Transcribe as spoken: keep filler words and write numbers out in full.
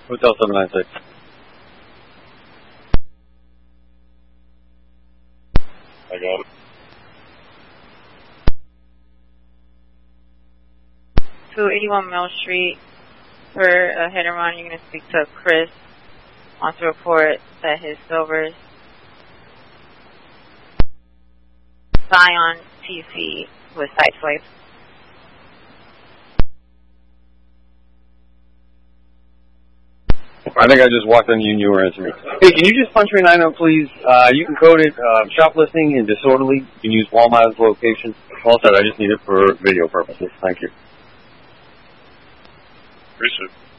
Hotel seven nine six. I got it. two eighty-one Mill Street. For a hit and run, you're going to speak to Chris. Wants to report that his Silvers Scion T C was sideswiped. I think I just walked on you and you were answering me. Hey, can you just punch me nine oh, please? Uh, you can code it uh, shoplifting and disorderly. You can use Walmart's location. All said, I just need it for video purposes. Thank you. Appreciate it.